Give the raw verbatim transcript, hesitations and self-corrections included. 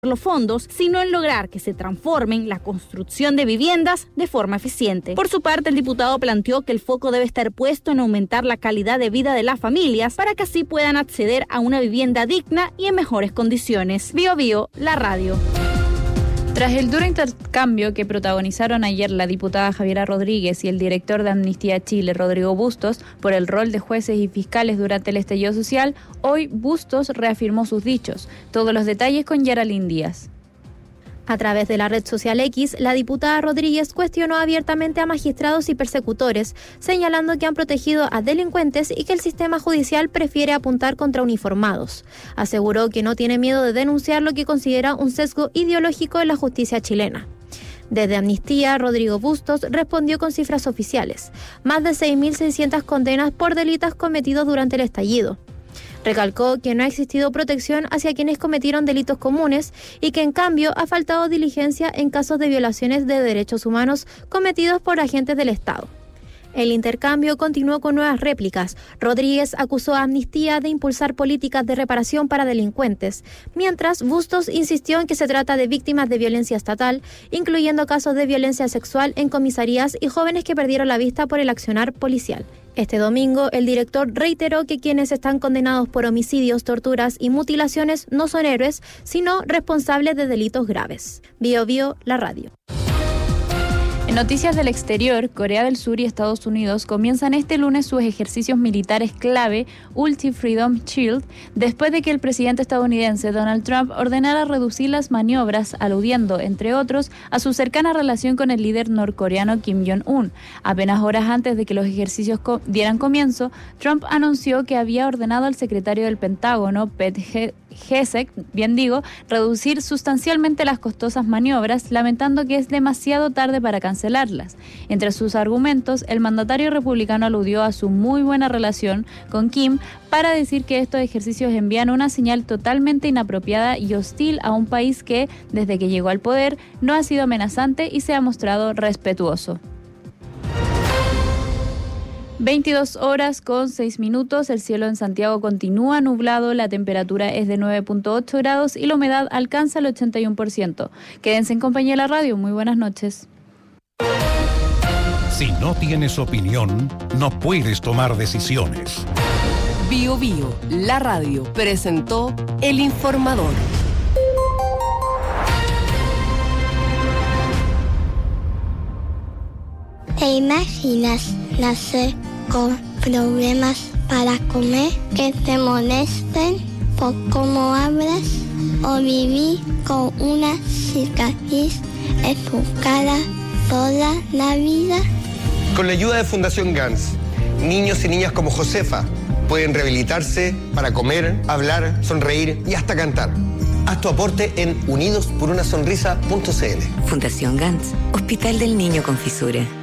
los fondos, sino en lograr que se transformen la construcción de viviendas de forma eficiente. Por su parte, el diputado planteó que el foco debe estar puesto en aumentar la calidad de vida de las familias para que así puedan acceder a una vivienda digna y en mejores condiciones. Bio Bio, la radio. Tras el duro intercambio que protagonizaron ayer la diputada Javiera Rodríguez y el director de Amnistía Chile, Rodrigo Bustos, por el rol de jueces y fiscales durante el estallido social, hoy Bustos reafirmó sus dichos. Todos los detalles con Geraldine Díaz. A través de la red social X, la diputada Rodríguez cuestionó abiertamente a magistrados y persecutores, señalando que han protegido a delincuentes y que el sistema judicial prefiere apuntar contra uniformados. Aseguró que no tiene miedo de denunciar lo que considera un sesgo ideológico en la justicia chilena. Desde Amnistía, Rodrigo Bustos respondió con cifras oficiales: más de seis mil seiscientas condenas por delitos cometidos durante el estallido. Recalcó que no ha existido protección hacia quienes cometieron delitos comunes y que en cambio ha faltado diligencia en casos de violaciones de derechos humanos cometidos por agentes del Estado. El intercambio continuó con nuevas réplicas. Rodríguez acusó a Amnistía de impulsar políticas de reparación para delincuentes, mientras Bustos insistió en que se trata de víctimas de violencia estatal, incluyendo casos de violencia sexual en comisarías y jóvenes que perdieron la vista por el accionar policial. Este domingo, el director reiteró que quienes están condenados por homicidios, torturas y mutilaciones no son héroes, sino responsables de delitos graves. Bio Bio, la radio. En noticias del exterior, Corea del Sur y Estados Unidos comienzan este lunes sus ejercicios militares clave Ulti Freedom Shield, después de que el presidente estadounidense Donald Trump ordenara reducir las maniobras, aludiendo, entre otros, a su cercana relación con el líder norcoreano Kim Jong-un. Apenas horas antes de que los ejercicios co- dieran comienzo, Trump anunció que había ordenado al secretario del Pentágono, Pete Hegseth, bien digo, reducir sustancialmente las costosas maniobras, lamentando que es demasiado tarde para cancelarlas. Entre sus argumentos, el mandatario republicano aludió a su muy buena relación con Kim para decir que estos ejercicios envían una señal totalmente inapropiada y hostil a un país que, desde que llegó al poder, no ha sido amenazante y se ha mostrado respetuoso. veintidós horas con seis minutos, el cielo en Santiago continúa nublado, la temperatura es de nueve punto ocho grados y la humedad alcanza el ochenta y uno por ciento. Quédense en compañía de la radio, muy buenas noches. Si no tienes opinión, no puedes tomar decisiones. Bio Bio, la radio, presentó El Informador. ¿Te imaginas nacer con problemas para comer, que te molesten por cómo hablas, o vivir con una cicatriz en tu cara toda la vida? Con la ayuda de Fundación Gans, niños y niñas como Josefa pueden rehabilitarse para comer, hablar, sonreír y hasta cantar. Haz tu aporte en unidos por una sonrisa punto c l. Fundación Gans, Hospital del Niño con Fisura.